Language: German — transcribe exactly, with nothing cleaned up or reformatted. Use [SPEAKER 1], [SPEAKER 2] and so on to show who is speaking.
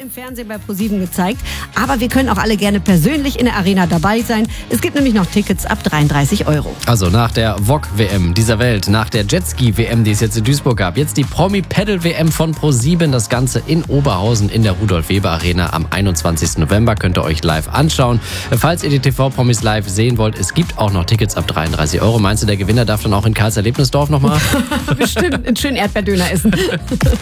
[SPEAKER 1] im Fernsehen bei ProSieben gezeigt. Aber wir können auch alle gerne persönlich in der Arena dabei sein. Es gibt nämlich noch Tickets ab dreiunddreißig Euro.
[SPEAKER 2] Also nach der V O G-W M dieser Welt, nach der Jetski-W M, die es jetzt in Duisburg gab, jetzt die Promi-Paddle-W M von ProSieben. Das Ganze in Oberhausen in der Rudolf-Weber-Arena am einundzwanzigsten November. Könnt ihr euch live anschauen. Falls ihr die T V-Promis live sehen wollt, es gibt auch noch Tickets ab dreiunddreißig Euro. Meinst du, der Gewinner darf dann auch in Karls Erlebnisdorf nochmal?
[SPEAKER 1] Bestimmt einen schönen Erdbeerdöner essen.